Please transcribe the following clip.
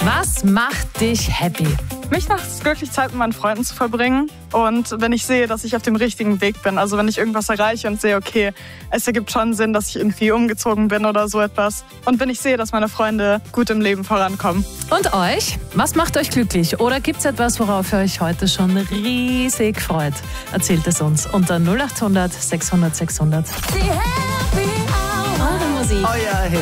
Was macht dich happy? Mich macht es glücklich, Zeit mit meinen Freunden zu verbringen. Und wenn ich sehe, dass ich auf dem richtigen Weg bin, also wenn ich irgendwas erreiche und sehe, okay, es ergibt schon Sinn, dass ich irgendwie umgezogen bin oder so etwas. Und wenn ich sehe, dass meine Freunde gut im Leben vorankommen. Und euch? Was macht euch glücklich? Oder gibt es etwas, worauf ihr euch heute schon riesig freut? Erzählt es uns unter 0800 600 600. Die Happy Hour. Eure Musik. Euer Hit.